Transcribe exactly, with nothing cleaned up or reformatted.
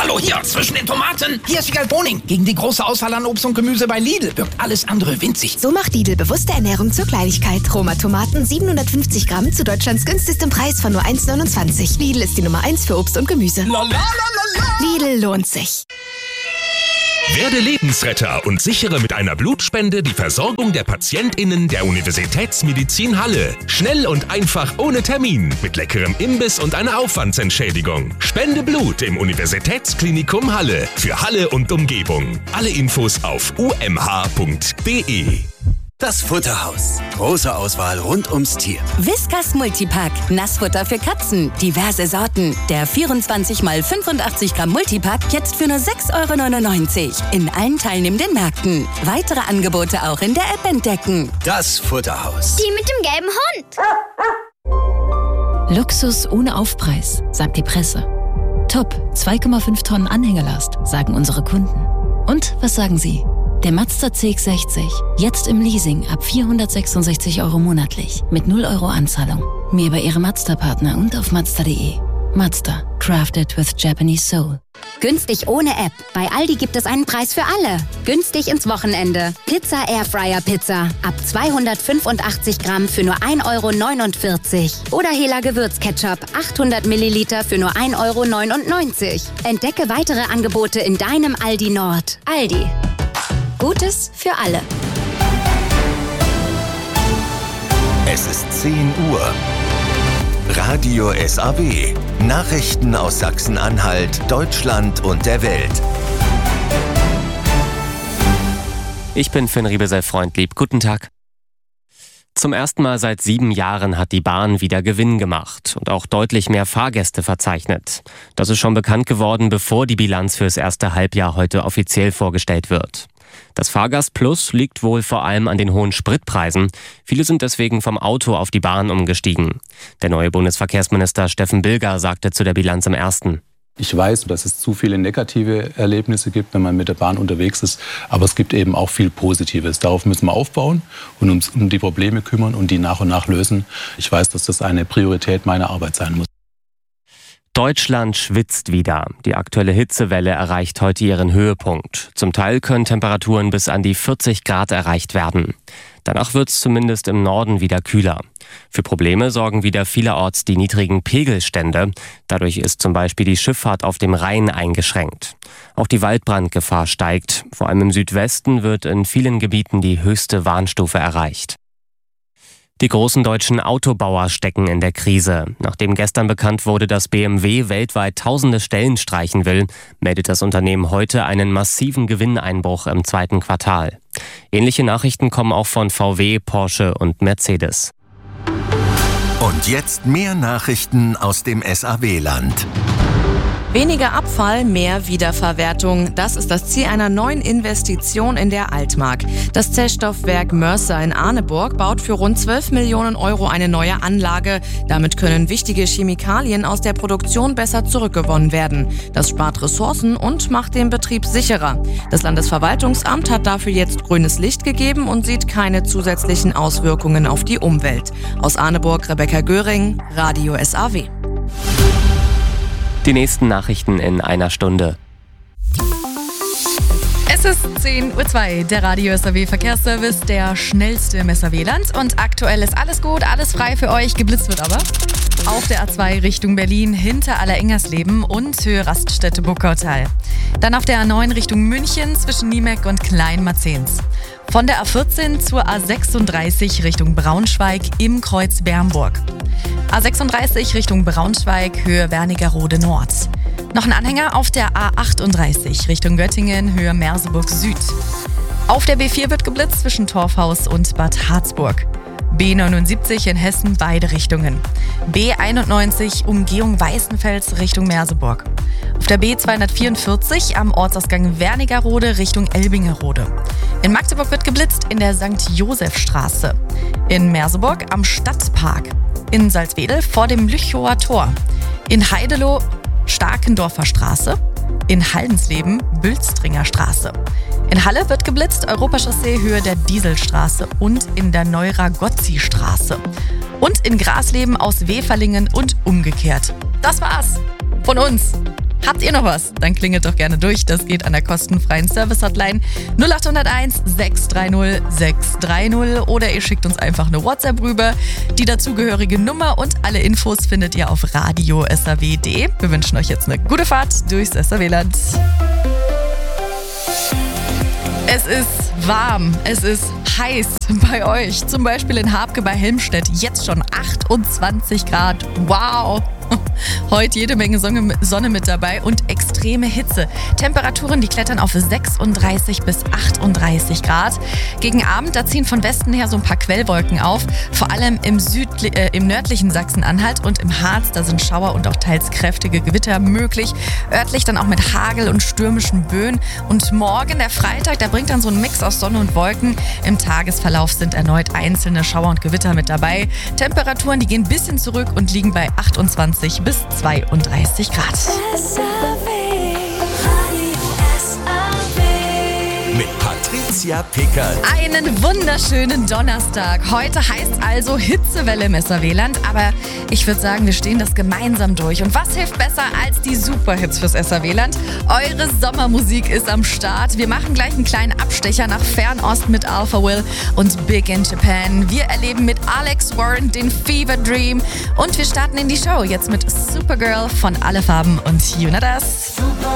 Hallo, hier, zwischen den Tomaten. Hier ist Wiegald Boning. Gegen die große Auswahl an Obst und Gemüse bei Lidl wirkt alles andere winzig. So macht Lidl bewusste Ernährung zur Kleinigkeit. Roma Tomaten siebenhundertfünfzig Gramm zu Deutschlands günstigstem Preis von nur eins neunundzwanzig. Lidl ist die Nummer eins für Obst und Gemüse. La, la, la, la, la. Lidl lohnt sich. Werde Lebensretter und sichere mit einer Blutspende die Versorgung der PatientInnen der Universitätsmedizin Halle. Schnell und einfach ohne Termin, mit leckerem Imbiss und einer Aufwandsentschädigung. Spende Blut im Universitätsklinikum Halle für Halle und Umgebung. Alle Infos auf u m h punkt d e. Das Futterhaus. Große Auswahl rund ums Tier. Whiskas Multipack. Nassfutter für Katzen. Diverse Sorten. Der vierundzwanzig mal fünfundachtzig Gramm Multipack jetzt für nur sechs Euro neunundneunzig. In allen teilnehmenden Märkten. Weitere Angebote auch in der App entdecken. Das Futterhaus. Die mit dem gelben Hund. Luxus ohne Aufpreis, sagt die Presse. Top, zwei Komma fünf Tonnen Anhängelast, sagen unsere Kunden. Und was sagen Sie? Der Mazda C X sechzig, jetzt im Leasing ab vierhundertsechsundsechzig Euro monatlich, mit null Euro Anzahlung. Mehr bei Ihrem Mazda-Partner und auf mazda punkt de. Mazda, crafted with Japanese soul. Günstig ohne App. Bei Aldi gibt es einen Preis für alle. Günstig ins Wochenende. Pizza Airfryer Pizza. Ab zweihundertfünfundachtzig Gramm für nur ein Euro neunundvierzig. Oder Hela Gewürzketchup. achthundert Milliliter für nur ein Euro neunundneunzig. Entdecke weitere Angebote in deinem Aldi Nord. Aldi. Gutes für alle. Es ist zehn Uhr. Radio S A W. Nachrichten aus Sachsen-Anhalt, Deutschland und der Welt. Ich bin Finn Riebesell-Freundlieb. Guten Tag. Zum ersten Mal seit sieben Jahren hat die Bahn wieder Gewinn gemacht und auch deutlich mehr Fahrgäste verzeichnet. Das ist schon bekannt geworden, bevor die Bilanz fürs erste Halbjahr heute offiziell vorgestellt wird. Das Fahrgastplus liegt wohl vor allem an den hohen Spritpreisen. Viele sind deswegen vom Auto auf die Bahn umgestiegen. Der neue Bundesverkehrsminister Steffen Bilger sagte zu der Bilanz im ersten. Ich weiß, dass es zu viele negative Erlebnisse gibt, wenn man mit der Bahn unterwegs ist. Aber es gibt eben auch viel Positives. Darauf müssen wir aufbauen und uns um die Probleme kümmern und die nach und nach lösen. Ich weiß, dass das eine Priorität meiner Arbeit sein muss. Deutschland schwitzt wieder. Die aktuelle Hitzewelle erreicht heute ihren Höhepunkt. Zum Teil können Temperaturen bis an die vierzig Grad erreicht werden. Danach wird es zumindest im Norden wieder kühler. Für Probleme sorgen wieder vielerorts die niedrigen Pegelstände. Dadurch ist zum Beispiel die Schifffahrt auf dem Rhein eingeschränkt. Auch die Waldbrandgefahr steigt. Vor allem im Südwesten wird in vielen Gebieten die höchste Warnstufe erreicht. Die großen deutschen Autobauer stecken in der Krise. Nachdem gestern bekannt wurde, dass B M W weltweit tausende Stellen streichen will, meldet das Unternehmen heute einen massiven Gewinneinbruch im zweiten Quartal. Ähnliche Nachrichten kommen auch von V W, Porsche und Mercedes. Und jetzt mehr Nachrichten aus dem S A W-Land. Weniger Abfall, mehr Wiederverwertung. Das ist das Ziel einer neuen Investition in der Altmark. Das Zellstoffwerk Mörser in Arneburg baut für rund zwölf Millionen Euro eine neue Anlage. Damit können wichtige Chemikalien aus der Produktion besser zurückgewonnen werden. Das spart Ressourcen und macht den Betrieb sicherer. Das Landesverwaltungsamt hat dafür jetzt grünes Licht gegeben und sieht keine zusätzlichen Auswirkungen auf die Umwelt. Aus Arneburg, Rebecca Göring, Radio S A W. Die nächsten Nachrichten in einer Stunde. Es ist zehn Uhr zwei, der Radio S A W Verkehrsservice, der schnellste im S A W-Land. Und aktuell ist alles gut, alles frei für euch. Geblitzt wird aber auf der A zwei Richtung Berlin hinter Allerengersleben und Höhe Raststätte Buckautal. Dann auf der A neun Richtung München zwischen Niemeck und Kleinmarzens. Von der A vierzehn zur A sechsunddreißig Richtung Braunschweig im Kreuz Bernburg. A sechsunddreißig Richtung Braunschweig, Höhe Wernigerode Nord. Noch ein Anhänger auf der A achtunddreißig Richtung Göttingen, Höhe Merseburg Süd. Auf der B vier wird geblitzt zwischen Torfhaus und Bad Harzburg. B neunundsiebzig in Hessen beide Richtungen. B einundneunzig Umgehung Weißenfels Richtung Merseburg. Auf der B zweihundertvierundvierzig am Ortsausgang Wernigerode Richtung Elbingerode. In Magdeburg wird geblitzt in der Sankt Josef-Straße. In Merseburg am Stadtpark. In Salzwedel vor dem Lüchower Tor. In Heideloh Starkendorfer Straße. In Haldensleben Bülstringer Straße. In Halle wird geblitzt Europachaussee Höhe der Dieselstraße und in der Neuragozzi-Straße. Und in Grasleben aus Weferlingen und umgekehrt. Das war's von uns. Habt ihr noch was? Dann klingelt doch gerne durch. Das geht an der kostenfreien Service-Hotline null acht null eins sechs drei null sechs drei null oder ihr schickt uns einfach eine WhatsApp rüber. Die dazugehörige Nummer und alle Infos findet ihr auf radio punkt s a w punkt d e. Wir wünschen euch jetzt eine gute Fahrt durchs S A W-Land. Es ist warm, es ist heiß bei euch. Zum Beispiel in Habke bei Helmstedt jetzt schon achtundzwanzig Grad. Wow! Heute jede Menge Sonne mit dabei und extreme Hitze. Temperaturen, die klettern auf sechsunddreißig bis achtunddreißig Grad. Gegen Abend, da ziehen von Westen her so ein paar Quellwolken auf. Vor allem im, Südli- äh, im nördlichen Sachsen-Anhalt und im Harz, da sind Schauer und auch teils kräftige Gewitter möglich. Örtlich dann auch mit Hagel und stürmischen Böen. Und morgen, der Freitag, der bringt dann so einen Mix aus Sonne und Wolken. Im Tagesverlauf sind erneut einzelne Schauer und Gewitter mit dabei. Temperaturen, die gehen ein bisschen zurück und liegen bei achtundzwanzig bis zweiunddreißig Grad. Mit Patricia Pickert. Einen wunderschönen Donnerstag. Heute heißt also Hitzewelle im S A W-Land, aber ich würde sagen, wir stehen das gemeinsam durch. Und was hilft besser als die Superhits fürs S A W-Land? Eure Sommermusik ist am Start. Wir machen gleich einen kleinen Abstecher nach Fernost mit Alpha Will und Big in Japan. Wir erleben mit Alex Warren den Fever Dream und wir starten in die Show jetzt mit Supergirl von Alle Farben und You Know Das.